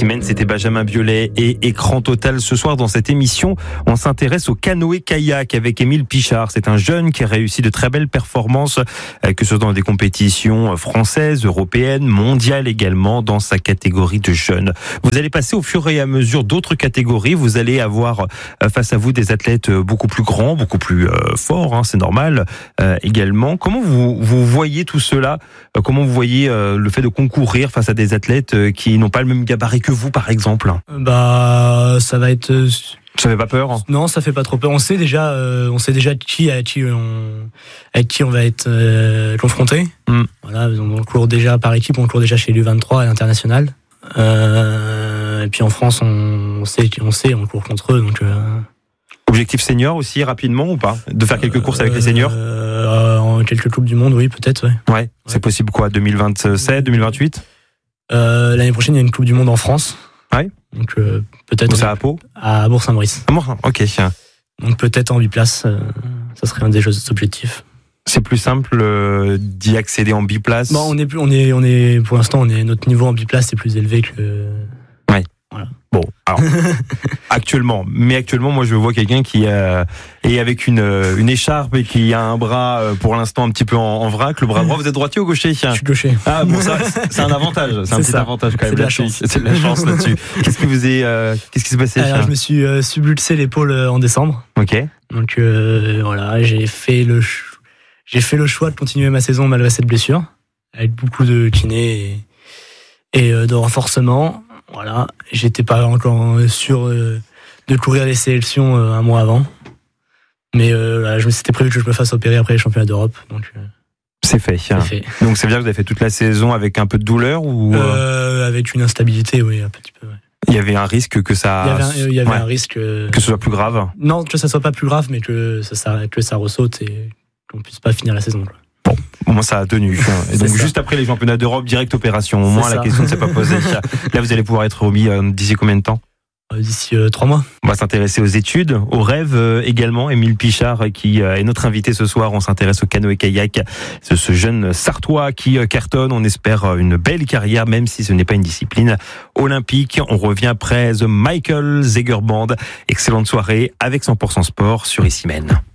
Ici Même, c'était Benjamin Biolay et Écran Total. Ce soir, dans cette émission, on s'intéresse au canoë-kayak avec Émile Pichard. C'est un jeune qui a réussi de très belles performances, que ce soit dans des compétitions françaises, européennes, mondiales également, dans sa catégorie de jeunes. Vous allez passer au fur et à mesure d'autres catégories. Vous allez avoir face à vous des athlètes beaucoup plus grands, beaucoup plus forts, c'est normal également. Comment vous voyez tout cela ? Comment vous voyez le fait de concourir face à des athlètes qui n'ont pas le même gabarit que vous, par exemple ? Ça va être... Ça fait pas peur ? Non, ça fait pas trop peur. On sait déjà avec qui on va être confronté. Voilà, on court déjà par équipe, on court déjà chez l'U23 à l'international. Et puis en France, on court contre eux. Donc, Objectif senior aussi, rapidement ou pas ? De faire quelques courses avec les seniors ? Quelques coupes du monde, oui, peut-être. Ouais. C'est possible quoi ? 2027, 2028 ? L'année prochaine, il y a une coupe du monde en France. Ouais. Donc peut-être. C'est à Pau ? À Bourg-Saint-Maurice. Ok. Donc peut-être en biplace, ça serait un des objectifs. C'est plus simple d'y accéder en biplace. Bon, pour l'instant, notre niveau en biplace est plus élevé que. Ouais. Voilà. Bon, alors actuellement, moi je vois quelqu'un qui est avec une écharpe et qui a un bras pour l'instant un petit peu en vrac. Le bras droit, vous êtes droitier ou gaucher ? Je suis gaucher. Ah bon, ça c'est un avantage, c'est un petit avantage quand même. C'est de la chance. C'est de la chance là-dessus. Qu'est-ce qui s'est passé ? Alors je me suis subluxé l'épaule en décembre. Ok. Donc voilà, j'ai fait le choix de continuer ma saison malgré cette blessure, avec beaucoup de kiné et de renforcement. Voilà, j'étais pas encore sûr de courir les sélections un mois avant, mais c'était prévu que je me fasse opérer après les championnats d'Europe. Donc c'est fait. Donc ça veut dire que vous avez fait toute la saison avec un peu de douleur ou avec une instabilité, oui, un petit peu. Ouais. Il y avait un risque que ça. Il y avait un risque que ce soit plus grave. Non, que ça soit pas plus grave, mais que ça ressaute et qu'on puisse pas finir la saison. Quoi. Bon, au moins ça a tenu. Et donc juste après les championnats d'Europe, direct opération. Au moins la question ne s'est pas posée. Là, vous allez pouvoir être remis d'ici combien de temps ? D'ici 3 mois. On va s'intéresser aux études, aux rêves également. Émile Pichard qui est notre invité ce soir. On s'intéresse au canoë-kayak. C'est ce jeune Sartois qui cartonne. On espère une belle carrière, même si ce n'est pas une discipline olympique. On revient après The Michael Zeger Band. Excellente soirée avec 100% Sport sur Ici Même.